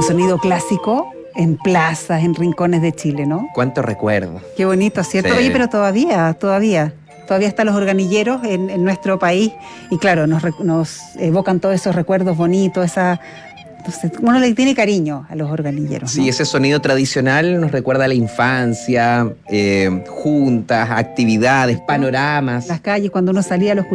como sonido clásico en plazas, en rincones de Chile, ¿no? Cuánto recuerdo. Qué bonito, ¿cierto? Sí. Oye, pero todavía están los organilleros en nuestro país y claro, nos evocan todos esos recuerdos bonitos, entonces, uno le tiene cariño a los organilleros, Sí, ¿no? ese sonido tradicional nos recuerda a la infancia, juntas, actividades, panoramas. Las calles, cuando uno salía, los